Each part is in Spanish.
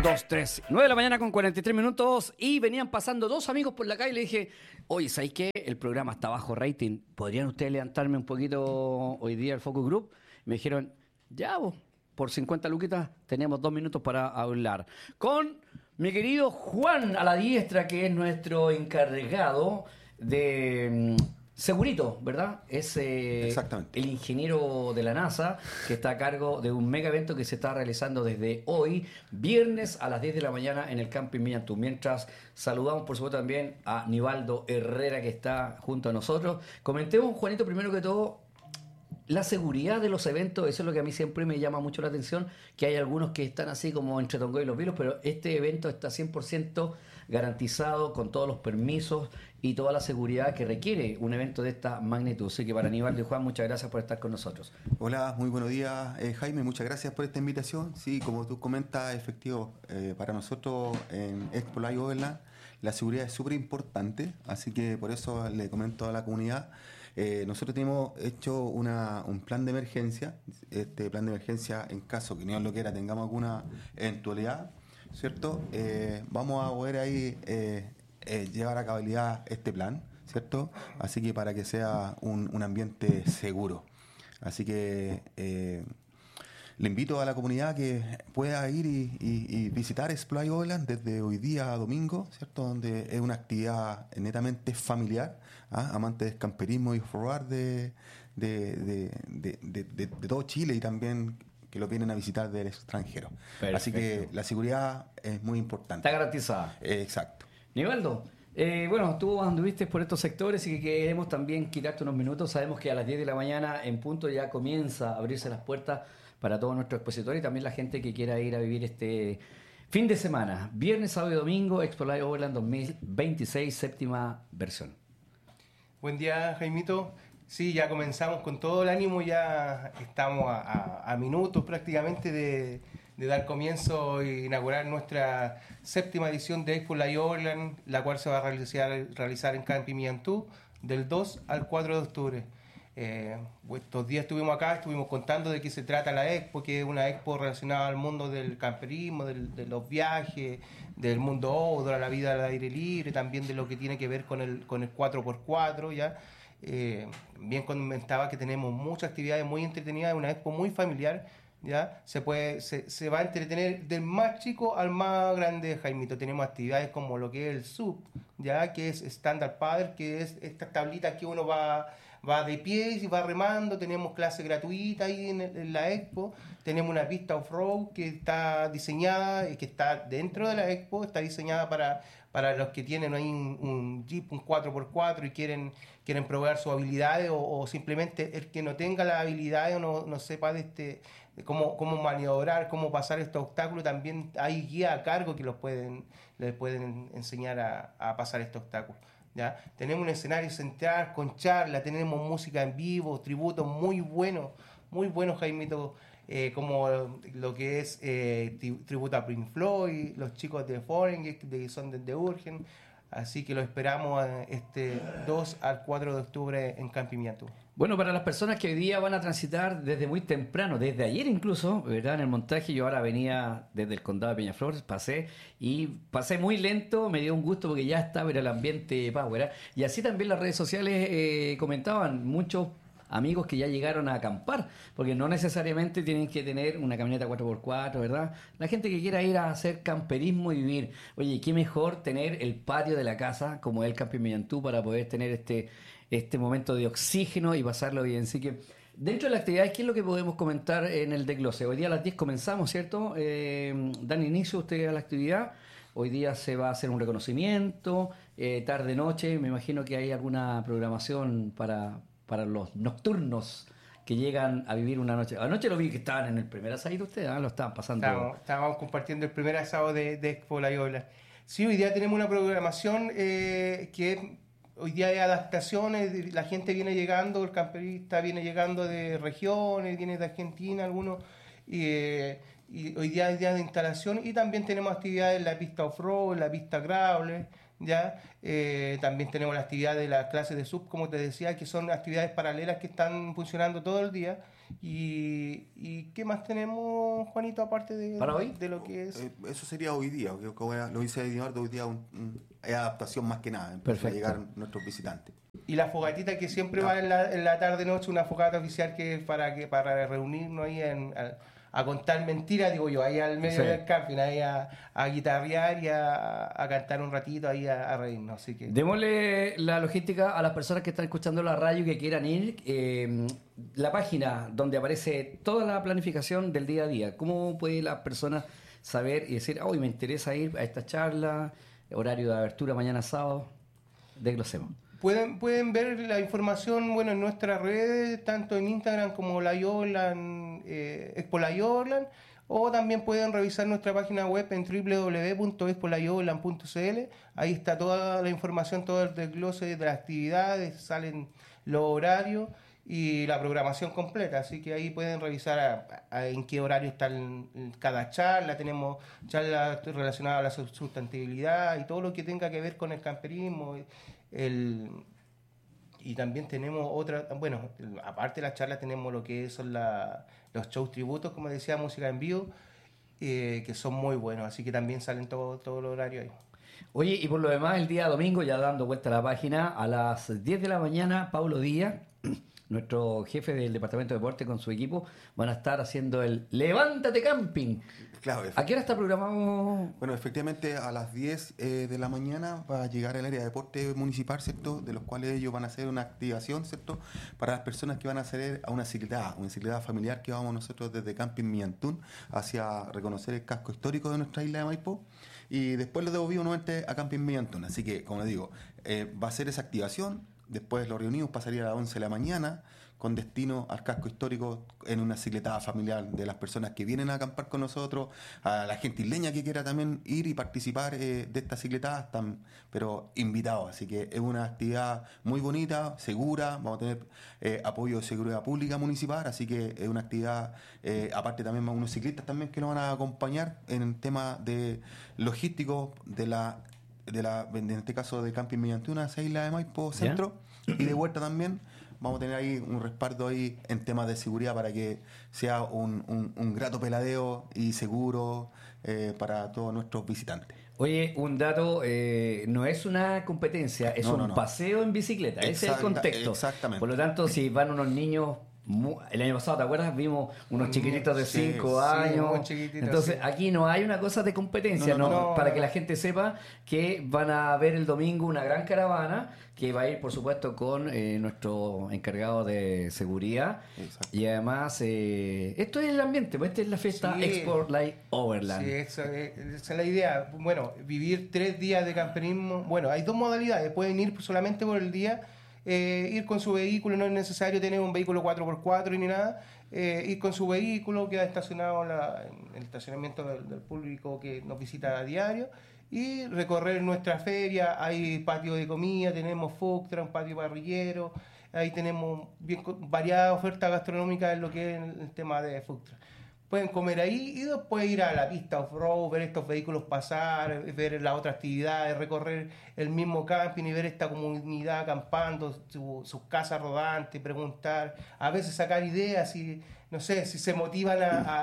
2, 3, 9 de la mañana con 43 minutos y venían pasando dos amigos por la calle y le dije, oye, ¿sabes qué? El programa está bajo rating, ¿podrían ustedes levantarme un poquito hoy día el Focus Group? Me dijeron, ya vos, por 50 luquitas tenemos 2 minutos para hablar. Con mi querido Juan a la diestra, que es nuestro encargado de... Segurito, ¿verdad? Es Exactamente. el ingeniero de la NASA que está a cargo de un mega evento que se está realizando desde hoy, viernes a las 10 de la mañana en el Camping Millantú. Mientras saludamos, por supuesto, también a Nivaldo Herrera que está junto a nosotros. Comentemos, Juanito, primero que todo, la seguridad de los eventos. Eso es lo que a mí siempre me llama mucho la atención, que hay algunos que están así como entre Tongoy y los Vilos, pero este evento está 100% garantizado con todos los permisos y toda la seguridad que requiere un evento de esta magnitud. Así que para Aníbal y Juan, muchas gracias por estar con nosotros. Hola, muy buenos días, Jaime, muchas gracias por esta invitación. Sí, como tú comentas, efectivo, para nosotros en Expo Live Overland la seguridad es súper importante, así que por eso le comento a la comunidad. Nosotros tenemos hecho un plan de emergencia. Este plan de emergencia, en caso que Dios lo quiera, tengamos alguna eventualidad, ¿cierto? Vamos a poder ahí llevar a cabalidad este plan, ¿cierto? Así que para que sea un ambiente seguro. Así que le invito a la comunidad que pueda ir y visitar Explore Overland desde hoy día a domingo, ¿cierto? Donde es una actividad netamente familiar, amantes del camperismo y off-road de todo Chile y también que lo vienen a visitar del extranjero. Perfecto. Así que la seguridad es muy importante. Está garantizada. Exacto. Nivaldo, bueno, tú anduviste por estos sectores y que queremos también quitarte unos minutos. Sabemos que a las 10 de la mañana en punto ya comienza a abrirse las puertas para todos nuestros expositores y también la gente que quiera ir a vivir este fin de semana. Viernes, sábado y domingo, Expo Live Overland 2026, séptima versión. Buen día, Jaimito. Sí, ya comenzamos con todo el ánimo, ya estamos a minutos prácticamente de dar comienzo e inaugurar nuestra séptima edición de Expo Live Overland, la cual se va a realizar en Camping Millantú del 2 al 4 de octubre. Estos días estuvimos acá, estuvimos contando de qué se trata la Expo, que es una Expo relacionada al mundo del camperismo, de los viajes, del mundo outdoor, a la vida al aire libre, también de lo que tiene que ver con el 4x4, ¿ya? Bien comentaba que tenemos muchas actividades muy entretenidas, es una Expo muy familiar, ¿ya? Se va a entretener del más chico al más grande, Jaimito. Tenemos actividades como lo que es el SUP, ¿ya? Que es Stand-Up Paddle, que es estas tablitas que uno va de pie y va remando. Tenemos clases gratuitas ahí en la Expo. Tenemos una pista off-road que está diseñada, que está dentro de la Expo, está diseñada para los que tienen ahí un Jeep, un 4x4 y quieren probar sus habilidades, o simplemente el que no tenga las habilidades o no sepa de cómo maniobrar, cómo pasar estos obstáculos. También hay guías a cargo que les pueden enseñar a pasar estos obstáculos, ¿ya? Tenemos un escenario central con charla, tenemos música en vivo, tributos muy buenos, Jaimito, como lo que es tributo a Pink Floyd, los chicos de Foreign, que son de Urgen. Así que lo esperamos este 2 al 4 de octubre en Camping Millantú. Bueno, para las personas que hoy día van a transitar desde muy temprano, desde ayer incluso, ¿verdad? En el montaje, yo ahora venía desde el condado de Peñaflor, pasé muy lento, me dio un gusto porque ya estaba, era el ambiente power, ¿eh? Y así también las redes sociales comentaban muchos amigos que ya llegaron a acampar, porque no necesariamente tienen que tener una camioneta 4x4, ¿verdad? La gente que quiera ir a hacer camperismo y vivir, oye, qué mejor tener el patio de la casa como es el Camping Millantú para poder tener este momento de oxígeno y pasarlo bien. Así que dentro de las actividades, ¿qué es lo que podemos comentar en el desglose? Hoy día a las 10 comenzamos, ¿cierto? Dan inicio ustedes a la actividad. Hoy día se va a hacer un reconocimiento, tarde-noche, me imagino que hay alguna programación para los nocturnos que llegan a vivir una noche. Anoche lo vi que estaban en el primer asado ustedes, lo estaban pasando. Estábamos compartiendo el primer asado de Expo Live Overland. Sí, hoy día tenemos una programación que hoy día hay adaptaciones, la gente viene llegando, el camperista viene llegando de regiones, viene de Argentina algunos, y hoy día hay días de instalación, y también tenemos actividades en la pista off-road, en la pista gravel, ¿ya? También tenemos la actividad de las clases de sub, como te decía, que son actividades paralelas que están funcionando todo el día, ¿Y qué más tenemos, Juanito, aparte ¿Para hoy? de lo que es? Eso sería hoy día, como lo dice Eduardo, hoy día es adaptación más que nada, para llegar nuestros visitantes. Y la fogatita que siempre va en la tarde-noche, una fogata oficial que es para reunirnos ahí a contar mentiras, digo yo, ahí al medio del camping, ahí a guitarrear y a cantar un ratito, ahí a reírnos. Así que démosle la logística a las personas que están escuchando la radio y que quieran ir. La página donde aparece toda la planificación del día a día. ¿Cómo puede las personas saber y decir, hoy me interesa ir a esta charla, horario de abertura mañana sábado? Desglosemos. Pueden ver la información, bueno, en nuestras redes, tanto en Instagram como la Yorland, Expo La Yorland, o también pueden revisar nuestra página web en www.expolayorland.cl. Ahí está toda la información, todo el desglose de las actividades, salen los horarios y la programación completa, así que ahí pueden revisar en qué horario está cada charla. Tenemos charlas relacionadas a la sustentabilidad y todo lo que tenga que ver con el camperismo. Y también tenemos otra, bueno, aparte de las charlas tenemos lo que son los shows tributos, como decía, música en vivo, que son muy buenos, así que también salen todos los horarios ahí. Oye, y por lo demás, el día domingo, ya dando vuelta a la página, a las 10 de la mañana, Paulo Díaz, nuestro jefe del Departamento de Deporte con su equipo, van a estar haciendo el Levántate Camping. Claro, ¿A qué hora está programado? Bueno, efectivamente a las 10 de la mañana va a llegar el área de deporte municipal, ¿cierto? De los cuales ellos van a hacer una activación, ¿cierto? Para las personas que van a hacer a una cicletada familiar que vamos nosotros desde Camping Millantún hacia reconocer el casco histórico de nuestra isla de Maipo. Y después lo devolvimos nuevamente a Camping Millantún. Así que, como les digo, va a ser esa activación. Después los reunidos pasaría a las 11 de la mañana con destino al casco histórico en una cicletada familiar de las personas que vienen a acampar con nosotros, a la gente isleña que quiera también ir y participar de estas cicletadas, están pero invitados. Así que es una actividad muy bonita, segura, vamos a tener apoyo de seguridad pública municipal, así que es una actividad, aparte también unos ciclistas también que nos van a acompañar en el tema de logístico en este caso de Camping Millantún hacia Isla de Maipo Centro, y de vuelta también. Vamos a tener ahí un respaldo ahí en temas de seguridad para que sea un grato peladeo y seguro para todos nuestros visitantes. Oye, un dato, no es una competencia, es un paseo en bicicleta, ese es el contexto. Exactamente. Por lo tanto, si van unos niños, el año pasado, ¿te acuerdas? Vimos unos chiquititos de 5 años. Entonces, aquí no hay una cosa de competencia, para que la gente sepa que van a ver el domingo una gran caravana que va a ir, por supuesto, con nuestro encargado de seguridad. Exacto. Y además, esto es el ambiente, pues esta es la fiesta Expo Light Overland. Sí, esa es la idea. Bueno, vivir 3 días de camperismo. Bueno, hay 2 modalidades. Pueden ir solamente por el día. Ir con su vehículo, no es necesario tener un vehículo 4x4 ni nada, ir con su vehículo, queda estacionado en el estacionamiento del público que nos visita a diario, y recorrer nuestra feria. Hay patio de comida, tenemos food truck, un patio parrillero, ahí tenemos bien variada oferta gastronómica en lo que es el tema de food truck. Pueden comer ahí y después ir a la pista off-road, ver estos vehículos pasar, ver las otras actividades, recorrer el mismo camping y ver esta comunidad acampando, sus casas rodantes, preguntar, a veces sacar ideas, y no sé, si se motivan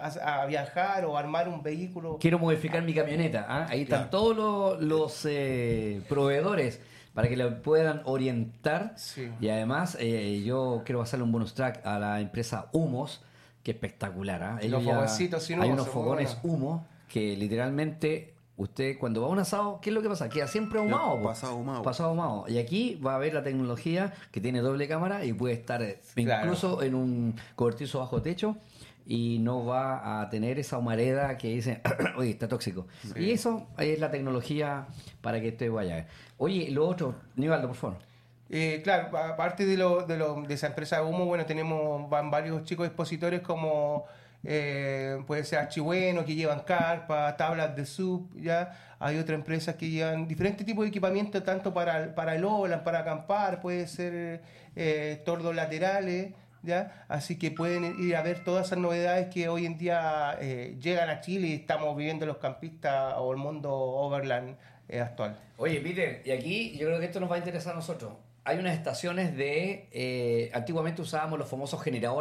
a viajar o a armar un vehículo. Quiero modificar mi camioneta, ¿ah? Ahí están todos los proveedores para que le puedan orientar. Sí. Y además yo quiero pasarle un bonus track a la empresa Humos, que espectacular, ¿eh? Los fogoncitos sin humo. Hay unos fogones humo que literalmente usted cuando va a un asado, ¿qué es lo que pasa? Queda siempre ahumado. Pasado ahumado. Y aquí va a haber la tecnología que tiene doble cámara y puede estar incluso en un cobertizo bajo techo y no va a tener esa humareda que dice, oye, está tóxico. Sí. Y eso es la tecnología para que usted vaya. Oye, lo otro, Nivaldo, por favor. Claro, aparte de esa empresa de humo, bueno, van varios chicos expositores como puede ser Archibueno, que llevan carpas, tablas de sub, ya. Hay otras empresas que llevan diferentes tipos de equipamiento, tanto para el Overland, para acampar, puede ser tordos laterales, ya. Así que pueden ir a ver todas esas novedades que hoy en día llegan a Chile y estamos viviendo los campistas o el mundo Overland actual. Oye, Peter, y aquí yo creo que esto nos va a interesar a nosotros. Hay unas estaciones antiguamente usábamos los famosos generadores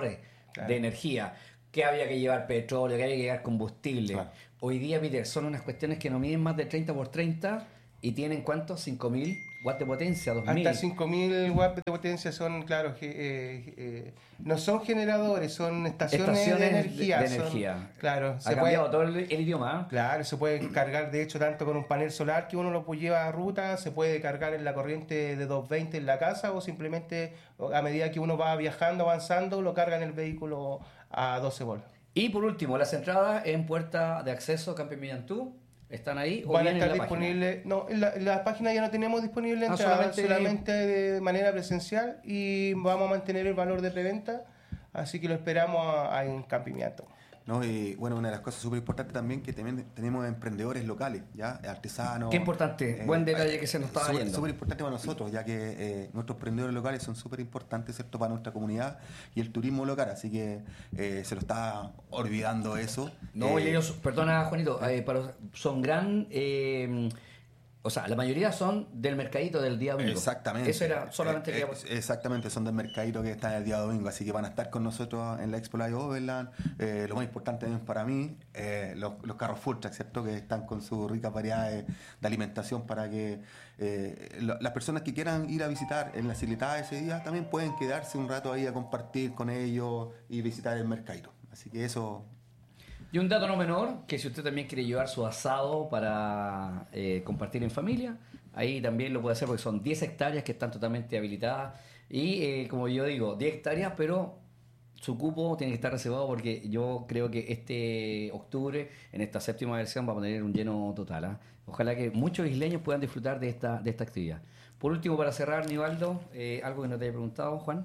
Claro. de energía, que había que llevar petróleo, que había que llevar combustible. Claro. Hoy día, Peter, son unas cuestiones que no miden más de 30 por 30 y tienen ¿cuántos? 5.000 watts de potencia, 2.000. Hasta 5.000 watts de potencia son, claro, no son generadores, son estaciones de energía. de son- energía. claro, Ha cambiado todo el idioma. ¿eh? Claro, se puede cargar de hecho tanto con un panel solar que uno lo lleva a ruta, se puede cargar en la corriente de 220 en la casa o simplemente a medida que uno va viajando, avanzando, lo carga en el vehículo a 12 volts. Y por último, las entradas en puerta de acceso Camping Millantú, ¿están ahí o Van a vienen estar en la página? disponibles, no, en la página ya no tenemos disponible Ah, entradas, solamente- solamente de manera presencial y vamos a mantener el valor de preventa, así que lo esperamos en Campimiento. ¿No? Y bueno, una de las cosas súper importantes también que también tenemos emprendedores locales, ¿ya? Artesanos. Qué importante, buen detalle que se nos estaba yendo. Súper importante para nosotros, ya que nuestros emprendedores locales son súper importantes, ¿cierto? Para nuestra comunidad y el turismo local, así que se lo está olvidando eso. No, y ellos, perdona Juanito, son gran... o sea, la mayoría son del mercadito del día domingo. Exactamente. Eso era solamente... Exactamente, son del mercadito que está el día domingo, así que van a estar con nosotros en la Expo Live Overland. Lo más importante también para mí, los carros full track, ¿cierto? Que están con sus ricas variedades de alimentación para que las personas que quieran ir a visitar en la Cicletada ese día también pueden quedarse un rato ahí a compartir con ellos y visitar el mercadito. Así que eso... Y un dato no menor, que si usted también quiere llevar su asado para compartir en familia, ahí también lo puede hacer porque son 10 hectáreas que están totalmente habilitadas. Y como yo digo, 10 hectáreas, pero su cupo tiene que estar reservado porque yo creo que este octubre, en esta 7ª versión, va a tener un lleno total. ¿Ah? Ojalá que muchos isleños puedan disfrutar de esta actividad. Por último, para cerrar, Nivaldo, algo que no te haya preguntado, Juan.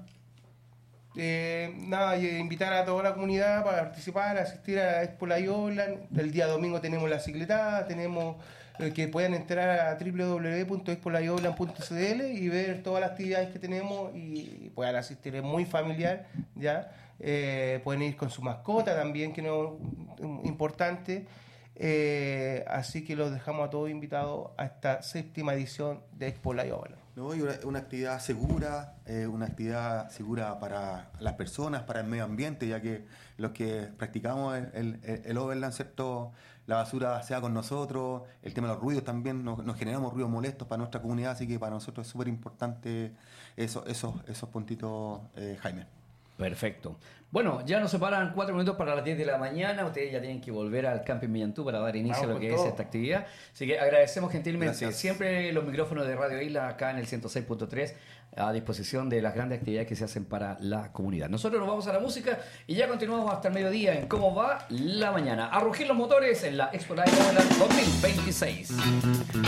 Nada, y invitar a toda la comunidad para participar, asistir a la Expo Live Overland. El día domingo tenemos la cicletada, tenemos que puedan entrar a www.expoliveboverland.cl y ver todas las actividades que tenemos y puedan asistir. Es muy familiar, ¿ya? Pueden ir con su mascota también, que no es importante. Así que los dejamos a todos invitados a esta 7ª edición de Expo Live Overland. No, y una actividad segura para las personas, para el medio ambiente, ya que los que practicamos el overland, ¿cierto? La basura sea con nosotros, el tema de los ruidos también, nos generamos ruidos molestos para nuestra comunidad, así que para nosotros es súper importante esos puntitos, Jaime. Perfecto. Bueno, ya nos separan 4 minutos para las 10 de la mañana. Ustedes ya tienen que volver al Camping Millantú para dar inicio a lo que es esta actividad. Así que agradecemos gentilmente. Gracias. Siempre los micrófonos de Radio Isla acá en el 106.3 a disposición de las grandes actividades que se hacen para la comunidad. Nosotros nos vamos a la música y ya continuamos hasta el mediodía en Cómo va la mañana. A rugir los motores en la Expo Live Overland 2026.